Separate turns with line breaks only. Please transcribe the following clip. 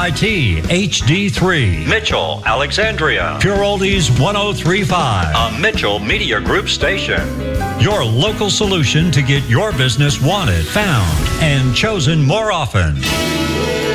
WIT HD3,
Mitchell, Alexandria.
Pure Oldies 1035,
A Mitchell Media Group station.
your local solution to get your business wanted, found, and chosen more often.